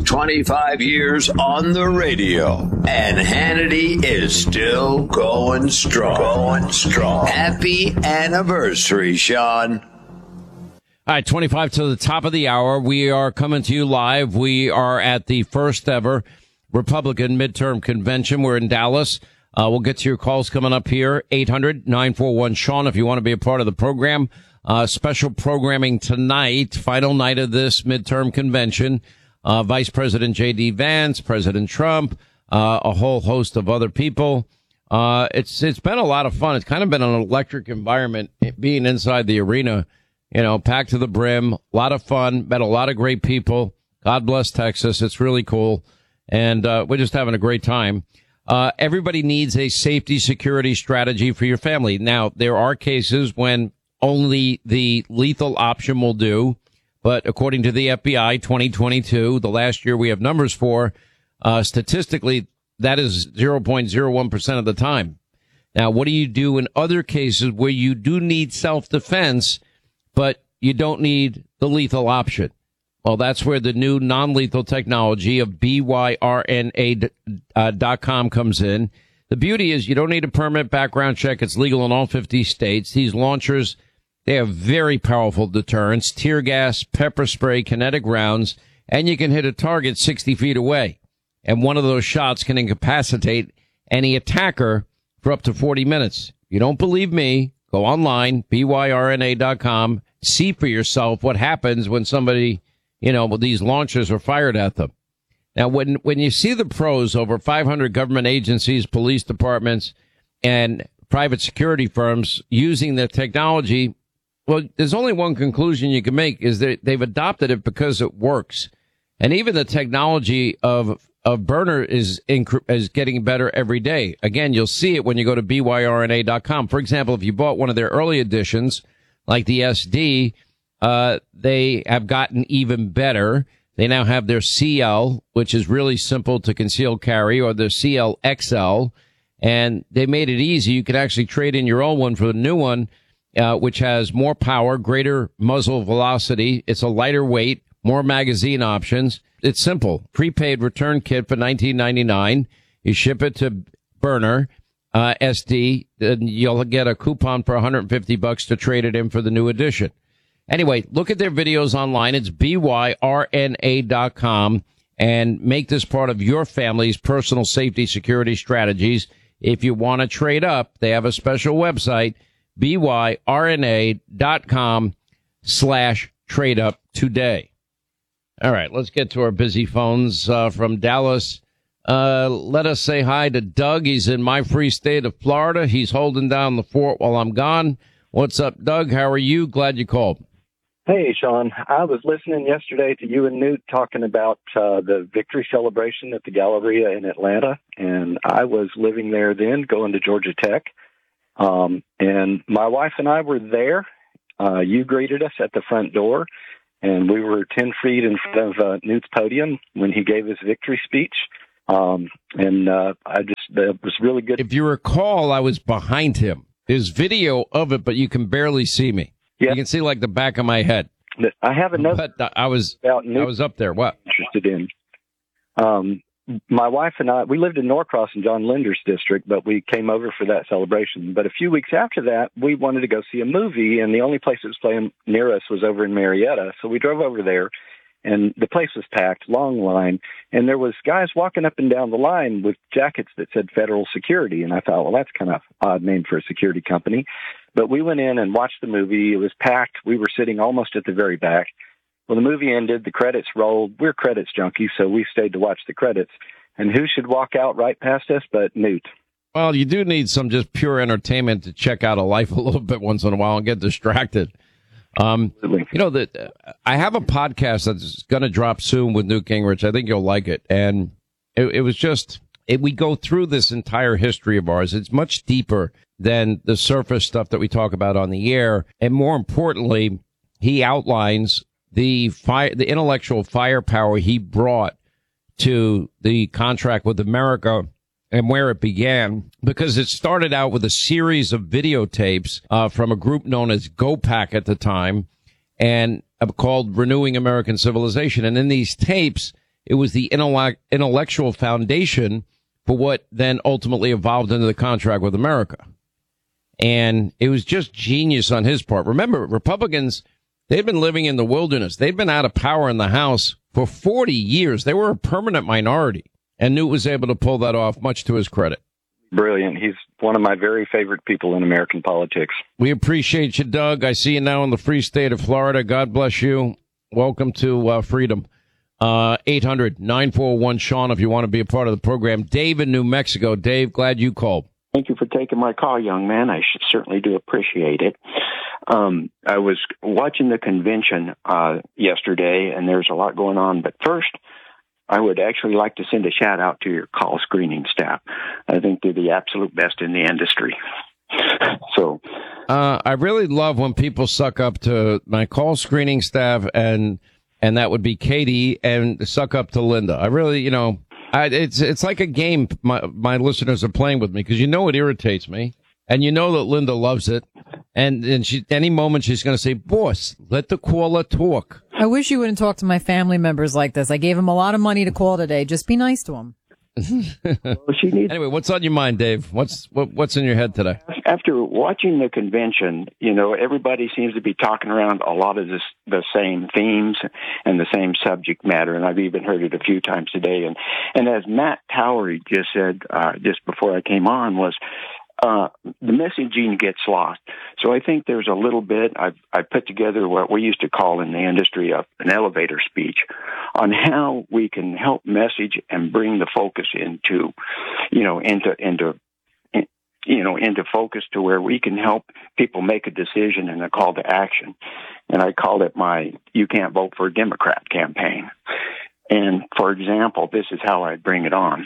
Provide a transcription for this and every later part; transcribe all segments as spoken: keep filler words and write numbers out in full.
twenty-five years on the radio, and Hannity is still going strong. Going strong. Happy anniversary, Sean. All right, twenty-five to the top of the hour. We are coming to you live. We are at the first ever Republican midterm convention. We're in Dallas. Uh, we'll get to your calls coming up here. eight hundred nine four one Sean if you want to be a part of the program. Uh, special programming tonight, final night of this midterm convention. Uh, Vice President J D. Vance, President Trump, uh, a whole host of other people. Uh, it's, it's been a lot of fun. It's kind of been an electric environment being inside the arena. You know, packed to the brim, a lot of fun, met a lot of great people. God bless Texas. It's really cool. And uh, we're just having a great time. Uh, everybody needs a safety security strategy for your family. Now, there are cases when only the lethal option will do. But according to the F B I, twenty twenty-two, the last year we have numbers for, uh, statistically, that is zero point zero one percent of the time. Now, what do you do in other cases where you do need self-defense, but you don't need the lethal option? Well, that's where the new non-lethal technology of B Y R N A dot com comes in. The beauty is you don't need a permanent background check. It's legal in all fifty states. These launchers, they have very powerful deterrents, tear gas, pepper spray, kinetic rounds, and you can hit a target sixty feet away. And one of those shots can incapacitate any attacker for up to forty minutes. If you don't believe me, go online, B Y R N A dot com. See for yourself what happens when somebody, you know, these launchers are fired at them. Now, when, when you see the pros, over five hundred government agencies, police departments, and private security firms using the technology, well, there's only one conclusion you can make, is that they've adopted it because it works. And even the technology of, of burner is, inc- is getting better every day. Again, you'll see it when you go to B Y R N A dot com. For example, if you bought one of their early editions, like the S D, uh, they have gotten even better. They now have their C L, which is really simple to conceal carry, or their C L X L. And they made it easy. You could actually trade in your old one for the new one, uh, which has more power, greater muzzle velocity. It's a lighter weight, more magazine options. It's simple. Prepaid return kit for nineteen ninety-nine. You ship it to Burner. Uh, S D, then you'll get a coupon for one hundred fifty bucks to trade it in for the new edition. Anyway, look at their videos online. It's B Y R N A dot com, and make this part of your family's personal safety security strategies. If you want to trade up, they have a special website, B Y R N A dot com slash trade up today. All right, let's get to our busy phones uh, from Dallas. Uh, let us say hi to Doug. He's in my free state of Florida. He's holding down the fort while I'm gone. What's up, Doug? How are you? Glad you called. Hey, Sean. I was listening yesterday to you and Newt talking about uh, the victory celebration at the Galleria in Atlanta, and I was living there then, going to Georgia Tech. Um, and my wife and I were there. Uh, you greeted us at the front door, and we were ten feet in front of uh, Newt's podium when he gave his victory speech. Um, and, uh, I just, it was really good. If you recall, I was behind him. There's video of it, but you can barely see me. Yeah. You can see like the back of my head. I have another. But I was, about I was up there. What? Interested in. Um, my wife and I, we lived in Norcross in John Linder's district, but we came over for that celebration. But a few weeks after that, we wanted to go see a movie, and the only place that was playing near us was over in Marietta. So we drove over there, and the place was packed, long line, and there was guys walking up and down the line with jackets that said Federal Security. And I thought, well, that's kind of odd name for a security company. But we went in and watched the movie. It was packed. We were sitting almost at the very back. Well, the movie ended. The credits rolled. We're credits junkies, so we stayed to watch the credits. And who should walk out right past us but Newt? Well, you do need some just pure entertainment to check out a life a little bit once in a while and get distracted. Um, you know, that uh, I have a podcast that's going to drop soon with Newt Gingrich. I think you'll like it. And it, it was just, it, we go through this entire history of ours. It's much deeper than the surface stuff that we talk about on the air. And more importantly, he outlines the fire, the intellectual firepower he brought to the contract with America and where it began, because it started out with a series of videotapes uh, from a group known as GOPAC at the time, and uh, called Renewing American Civilization. And in these tapes, It was the intellect, intellectual foundation for what then ultimately evolved into the contract with America. And it was just genius on his part. Remember, Republicans, they'd been living in the wilderness. They'd been out of power in the House for forty years. They were a permanent minority, and Newt was able to pull that off, much to his credit. Brilliant. He's one of my very favorite people in American politics. We appreciate you, Doug. I see you now in the free state of Florida. God bless you. Welcome to uh, freedom. Uh, eight hundred nine four one Sean if you want to be a part of the program. Dave in New Mexico. Dave, glad you called. Thank you for taking my call, young man. I certainly do appreciate it. Um, I was watching the convention uh, yesterday, and there's a lot going on. But first, I would actually like to send a shout out to your call screening staff. I think they're the absolute best in the industry. So, uh, I really love when people suck up to my call screening staff, and and that would be Katie, and suck up to Linda. I really, you know. I, it's it's like a game my my listeners are playing with me, because you know it irritates me, and you know that Linda loves it, and and she any moment she's going to say, "Boss, let the caller talk." I wish you wouldn't talk to my family members like this. I gave them a lot of money to call today. Just be nice to them. Well, she needs- anyway, what's on your mind, Dave? What's what, what's in your head today? After watching the convention, you know, everybody seems to be talking around a lot of this, the same themes and the same subject matter, and I've even heard it a few times today. And and as Matt Towery just said uh, just before I came on, was uh, the messaging gets lost. So I think there's a little bit. I've I put together what we used to call in the industry a, an elevator speech on how we can help message and bring the focus into, you know, into into. you know, into focus to where we can help people make a decision and a call to action. And I called it my You Can't Vote for a Democrat campaign. And, for example, this is how I bring it on.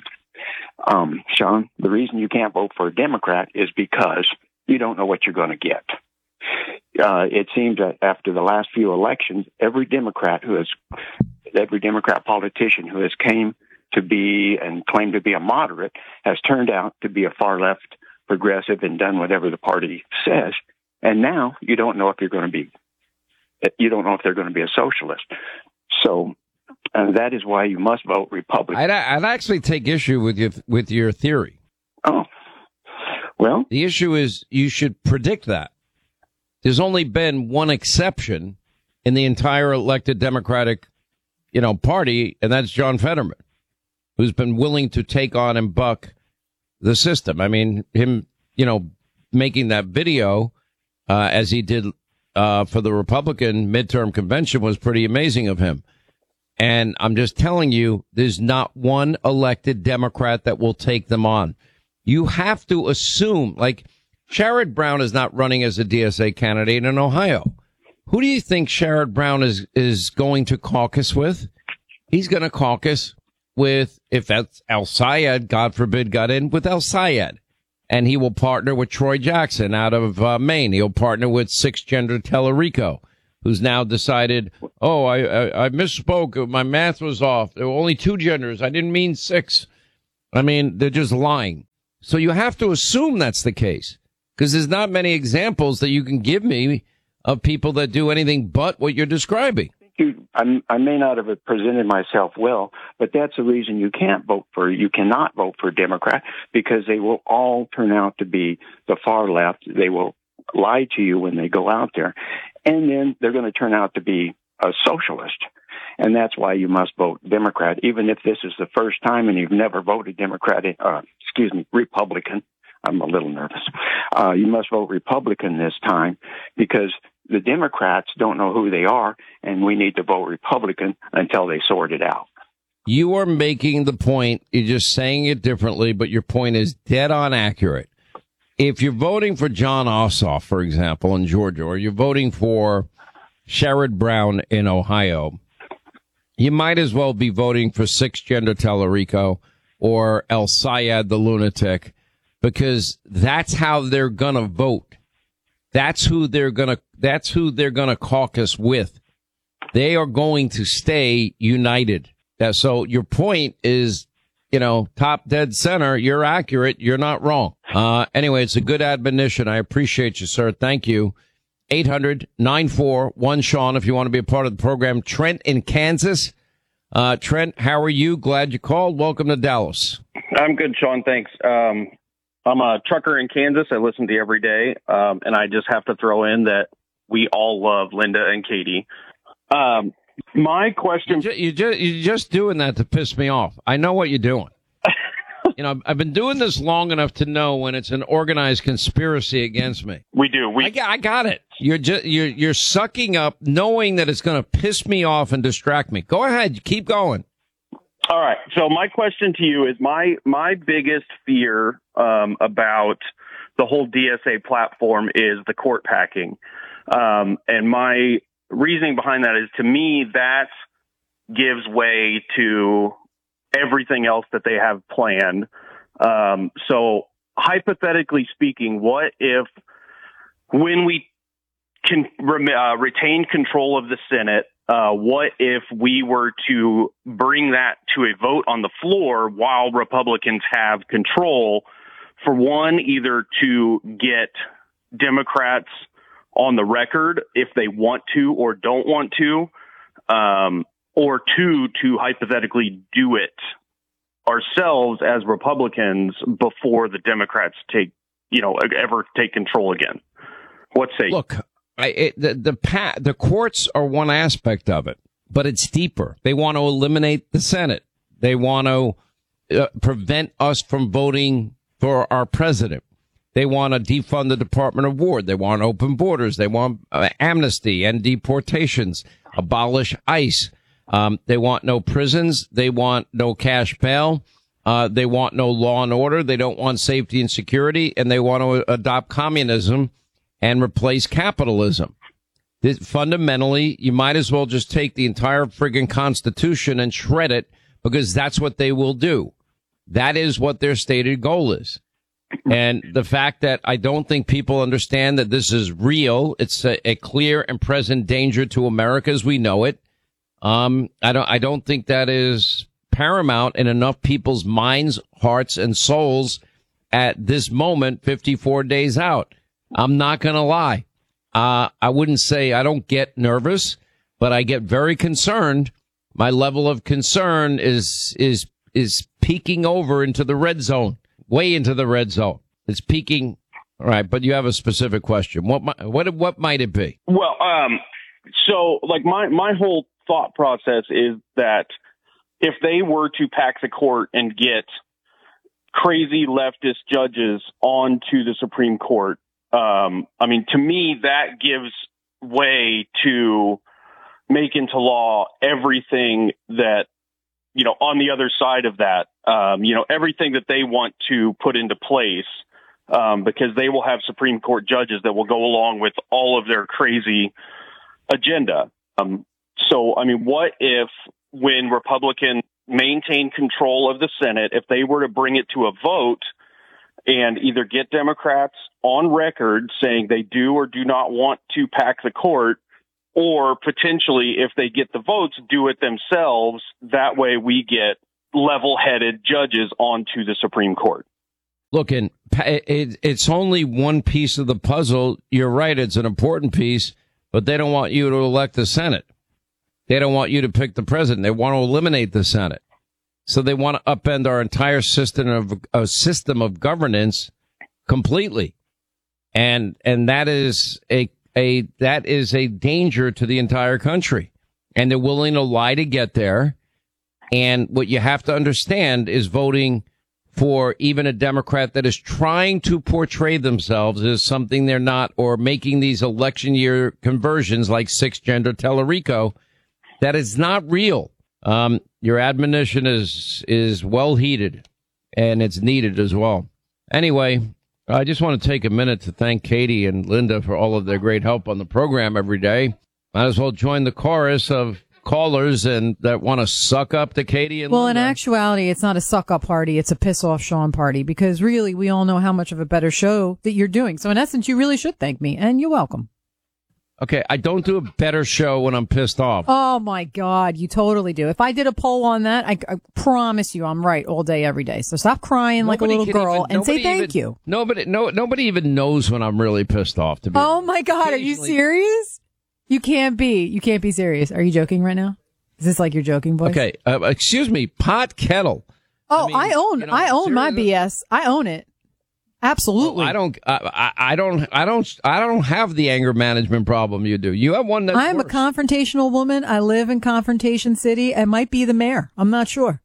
Um, Sean, the reason you can't vote for a Democrat is because you don't know what you're going to get. Uh, it seems that after the last few elections, every Democrat who has, every Democrat politician who has came to be and claimed to be a moderate has turned out to be a far left progressive and done whatever the party says. And now you don't know if you're going to be, you don't know if they're going to be a socialist. So uh, that is why you must vote Republican. I'd, I'd actually take issue with you, with your theory. Oh, well, the issue is you should predict that. There's only been one exception in the entire elected Democratic, you know, party, and that's John Fetterman, who's been willing to take on and buck the system. I mean, him, you know, making that video uh, as he did uh, for the Republican midterm convention was pretty amazing of him. And I'm just telling you, there's not one elected Democrat that will take them on. You have to assume, like, Sherrod Brown is not running as a D S A candidate in Ohio. Who do you think Sherrod Brown is, is going to caucus with? He's going to caucus with, if that's El-Sayed, God forbid, got in, with El-Sayed. And he will partner with Troy Jackson out of uh, Maine. He'll partner with six-gender Tellerico, who's now decided, oh, I, I, I misspoke. My math was off. There were only two genders. I didn't mean six. I mean, they're just lying. So you have to assume that's the case, because there's not many examples that you can give me of people that do anything but what you're describing. You, I, I may not have presented myself well, but that's the reason you can't vote for, you cannot vote for a Democrat, because they will all turn out to be the far left. They will lie to you when they go out there. And then they're going to turn out to be a socialist. And that's why you must vote Democrat, even if this is the first time and you've never voted Democratic, uh, excuse me, Republican. I'm a little nervous. Uh, you must vote Republican this time, because the Democrats don't know who they are, and we need to vote Republican until they sort it out. You are making the point. You're just saying it differently, but your point is dead on accurate. If you're voting for Jon Ossoff, for example, in Georgia, or you're voting for Sherrod Brown in Ohio, you might as well be voting for six-gender Tellerico or El-Sayed the lunatic, because that's how they're going to vote. That's who they're going to, that's who they're going to caucus with. They are going to stay united. So your point is, you know, top dead center. You're accurate. You're not wrong. Uh, anyway, it's a good admonition. I appreciate you, sir. Thank you. eight hundred nine four one Sean if you want to be a part of the program. Trent in Kansas. Uh, Trent, how are you? Glad you called. Welcome to Dallas. I'm good, Sean. Thanks. Um, I'm a trucker in Kansas. I listen to you every day. Um, and I just have to throw in that we all love Linda and Katie. Um, my question. You ju- you ju- you're just doing that to piss me off. I know what you're doing. You know, I've been doing this long enough to know when it's an organized conspiracy against me. We do. We. I, got- I got it. You're just you're you're sucking up, knowing that it's going to piss me off and distract me. Go ahead, keep going. All right. So my question to you is my my biggest fear um, about the whole D S A platform is the court packing, um, and my reasoning behind that is, to me, that gives way to everything else that they have planned. Um, so hypothetically speaking, what if when we can uh, retain control of the Senate, uh, what if we were to bring that to a vote on the floor while Republicans have control, for one, either to get Democrats on the record if they want to or don't want to, um, or two, to hypothetically do it ourselves as Republicans before the Democrats take, you know, ever take control again. What say you? Look, I, it, the the, pa- the courts are one aspect of it, but it's deeper. They want to eliminate the Senate. They want to uh, prevent us from voting for our president. They want to defund the Department of War. They want open borders. They want uh, amnesty and deportations, abolish ICE. Um, they want no prisons. They want no cash bail. Uh, they want no law and order. They don't want safety and security. And they want to adopt communism and replace capitalism. This, fundamentally, you might as well just take the entire friggin' Constitution and shred it, because that's what they will do. That is what their stated goal is. And the fact that I don't think people understand that this is real, it's a, a clear and present danger to America as we know it. Um, I don't, I don't think that is paramount in enough people's minds, hearts, and souls at this moment, fifty-four days out. I'm not going to lie. Uh, I wouldn't say I don't get nervous, but I get very concerned. My level of concern is, is, is peeking over into the red zone, way into the red zone. It's peaking. All right. But you have a specific question. What, might, what, what might it be? Well, um, so like my, my whole thought process is that if they were to pack the court and get crazy leftist judges onto the Supreme Court, um, I mean, to me, that gives way to make into law everything that, you know, on the other side of that, um, you know, everything that they want to put into place, um, because they will have Supreme Court judges that will go along with all of their crazy agenda. Um, So, I mean, what if when Republicans maintain control of the Senate, if they were to bring it to a vote and either get Democrats on record saying they do or do not want to pack the court, or potentially if they get the votes, do it themselves. That way we get level-headed judges onto the Supreme Court. Look, and it, it's only one piece of the puzzle. You're right. It's an important piece, but they don't want you to elect the Senate. They don't want you to pick the president. They want to eliminate the Senate. So they want to upend our entire system of a system of governance completely. And, and that is a, a, that is a danger to the entire country. And they're willing to lie to get there. And what you have to understand is voting for even a Democrat that is trying to portray themselves as something they're not, or making these election year conversions like six gender Tellerico. That is not real. Um, your admonition is is well heeded, and it's needed as well. Anyway, I just want to take a minute to thank Katie and Linda for all of their great help on the program every day. Might as well join the chorus of callers and that want to suck up to Katie and well, Linda. In actuality, it's not a suck up party. It's a piss off Sean party, because really we all know how much of a better show that you're doing. So in essence, you really should thank me, and you're welcome. Okay, I don't do a better show when I'm pissed off. Oh, my God, you totally do. If I did a poll on that, I, I promise you I'm right all day, every day. So stop crying like Nobody a little girl even, and say thank even, you. Nobody no, nobody even knows when I'm really pissed off. To be Oh, my God, are you serious? You can't be. You can't be serious. Are you joking right now? Is this like your joking voice? Okay, uh, excuse me, pot kettle. Oh, I, mean, I own, you know, I own my seriously? B S. I own it. Absolutely. Oh, I don't, I, I I don't, I don't, I don't have the anger management problem you do. You have one that's I'm worse. a confrontational woman. I live in Confrontation City. I might be the mayor. I'm not sure.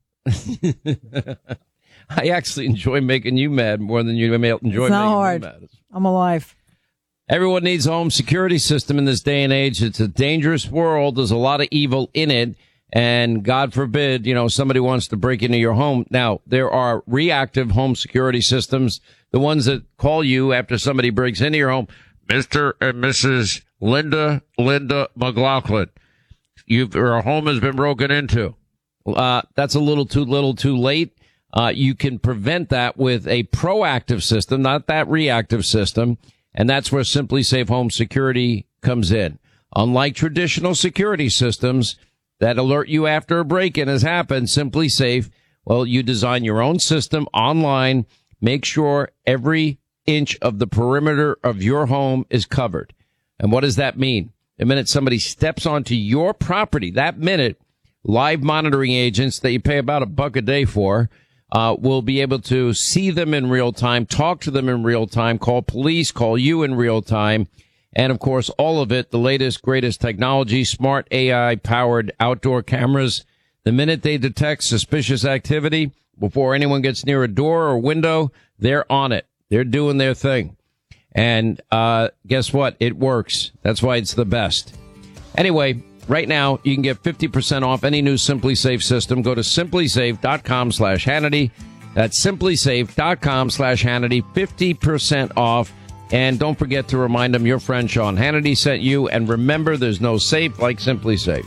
I actually enjoy making you mad more than you enjoy It's making not me hard. mad. I'm alive. Everyone needs a home security system in this day and age. It's a dangerous world. There's a lot of evil in it. And God forbid, you know, somebody wants to break into your home. Now, there are reactive home security systems, the ones that call you after somebody breaks into your home. Mister and Missus Linda, Linda McLaughlin, you've, your home has been broken into. Uh, that's a little too little too late. Uh, you can prevent that with a proactive system, not that reactive system. And that's where Simply Safe Home Security comes in. Unlike traditional security systems that alert you after a break-in has happened, Simply Safe, well, you design your own system online. Make sure every inch of the perimeter of your home is covered. And what does that mean? The minute somebody steps onto your property, that minute, live monitoring agents that you pay about a buck a day for uh, will be able to see them in real time, talk to them in real time, call police, call you in real time. And, of course, all of it, the latest, greatest technology, smart A I-powered outdoor cameras. The minute they detect suspicious activity, before anyone gets near a door or window, they're on it. They're doing their thing. And uh guess what? It works. That's why it's the best. Anyway, right now, you can get fifty percent off any new Simply Safe system. Go to simplysafe.com slash Hannity. That's simplysafe.com slash Hannity. fifty percent off. And don't forget to remind them your friend Sean Hannity sent you. And remember, there's no safe like Simply Safe.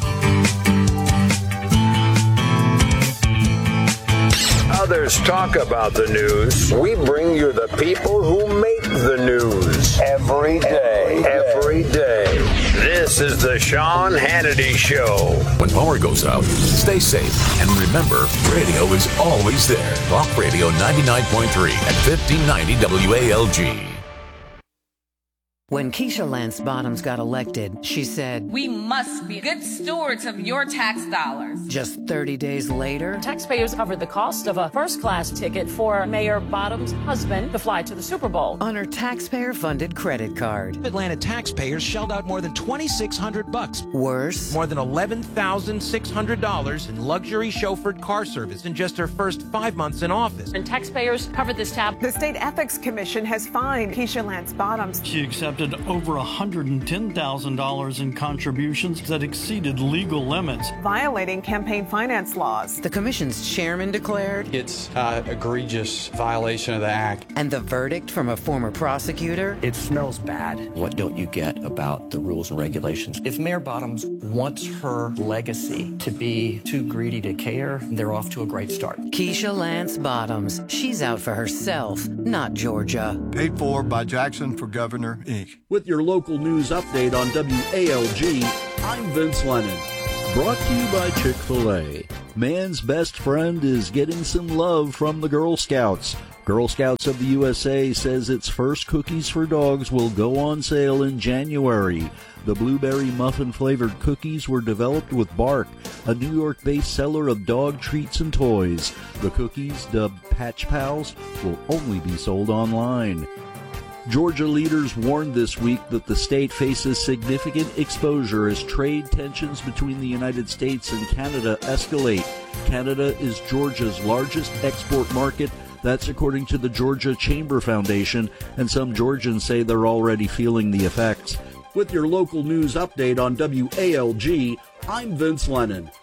Others talk about the news. We bring you the people who make the news every day. Every day. This is the Sean Hannity Show. When power goes out, stay safe. And remember, radio is always there. Talk Radio ninety-nine point three at fifteen ninety W A L G. When Keisha Lance Bottoms got elected, she said, "We must be good stewards of your tax dollars." Just thirty days later, taxpayers covered the cost of a first-class ticket for Mayor Bottoms' husband to fly to the Super Bowl on her taxpayer-funded credit card. Atlanta taxpayers shelled out more than twenty-six hundred bucks. Worse, more than eleven thousand six hundred dollars in luxury chauffeured car service in just her first five months in office. And taxpayers covered this tab. The State Ethics Commission has fined Keisha Lance Bottoms. She accepted over one hundred ten thousand dollars in contributions that exceeded legal limits, violating campaign finance laws. The commission's chairman declared it's an egregious violation of the act. And the verdict from a former prosecutor? It smells bad. What don't you get about the rules and regulations? If Mayor Bottoms wants her legacy to be too greedy to care, they're off to a great start. Keisha Lance Bottoms. She's out for herself, not Georgia. Paid for by Jackson for Governor, Incorporated. With your local news update on W A L G, I'm Vince Lennon. Brought to you by Chick-fil-A. Man's best friend is getting some love from the Girl Scouts. Girl Scouts of the U S A says its first cookies for dogs will go on sale in January. The blueberry muffin-flavored cookies were developed with Bark, a New York-based seller of dog treats and toys. The cookies, dubbed Patch Pals, will only be sold online. Georgia leaders warned this week that the state faces significant exposure as trade tensions between the United States and Canada escalate. Canada is Georgia's largest export market. That's according to the Georgia Chamber Foundation, and some Georgians say they're already feeling the effects. With your local news update on W A L G, I'm Vince Lennon.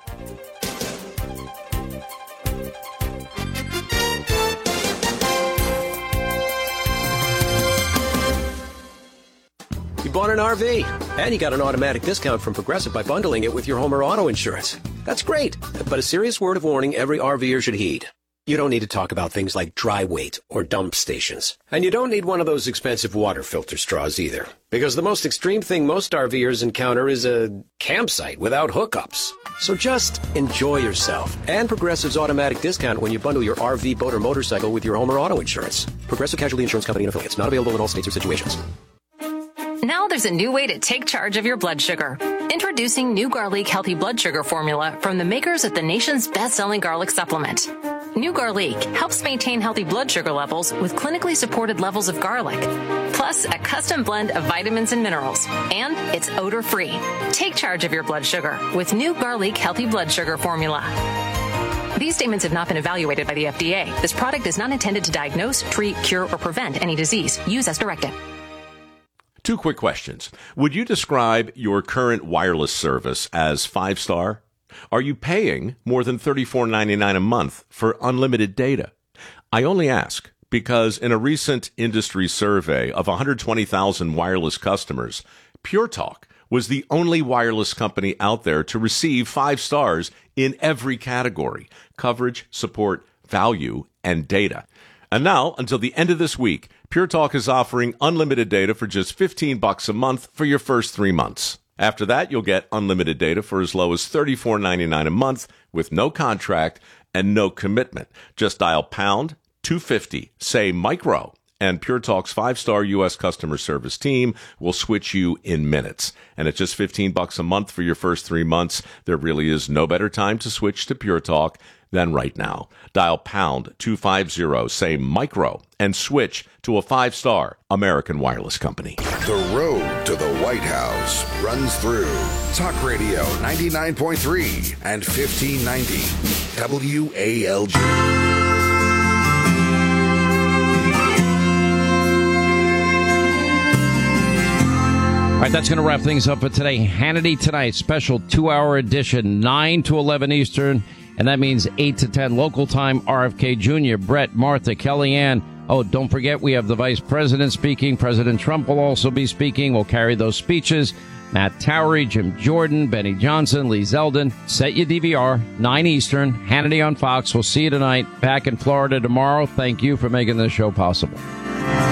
You bought an R V, and you got an automatic discount from Progressive by bundling it with your home or auto insurance. That's great, but a serious word of warning every RVer should heed. You don't need to talk about things like dry weight or dump stations. And you don't need one of those expensive water filter straws either. Because the most extreme thing most RVers encounter is a campsite without hookups. So just enjoy yourself and Progressive's automatic discount when you bundle your R V, boat, or motorcycle with your home or auto insurance. Progressive Casualty Insurance Company and Affiliates. Not available in all states or situations. Now there's a new way to take charge of your blood sugar. Introducing new Garlic Healthy Blood Sugar Formula from the makers of the nation's best-selling garlic supplement. New Garlic helps maintain healthy blood sugar levels with clinically supported levels of garlic, plus a custom blend of vitamins and minerals, and it's odor-free. Take charge of your blood sugar with New Garlic Healthy Blood Sugar Formula. These statements have not been evaluated by the F D A. This product is not intended to diagnose, treat, cure, or prevent any disease. Use as directed. Two quick questions. Would you describe your current wireless service as five-star? Are you paying more than thirty-four ninety-nine a month for unlimited data? I only ask because in a recent industry survey of one hundred twenty thousand wireless customers, Pure Talk was the only wireless company out there to receive five stars in every category: coverage, support, value, and data. And now, until the end of this week, Pure Talk is offering unlimited data for just fifteen bucks a month for your first three months. After that, you'll get unlimited data for as low as thirty-four ninety-nine a month with no contract and no commitment. Just dial pound two fifty, say micro, and Pure Talk's five-star U S customer service team will switch you in minutes. And at just fifteen bucks a month for your first three months, there really is no better time to switch to Pure Talk than right now. Dial pound two fifty, say micro, and switch to a five-star American wireless company. The road to the White House runs through Talk Radio ninety-nine point three and fifteen ninety W A L G. All right, that's going to wrap things up for today. Hannity Tonight, special two-hour edition, nine to eleven Eastern, and that means eight to ten local time. R F K Junior, Brett, Martha, Kellyanne. Oh, don't forget, we have the Vice President speaking. President Trump will also be speaking. We'll carry those speeches. Matt Towery, Jim Jordan, Benny Johnson, Lee Zeldin. Set your D V R, nine Eastern, Hannity on Fox. We'll see you tonight. Back in Florida tomorrow. Thank you for making this show possible.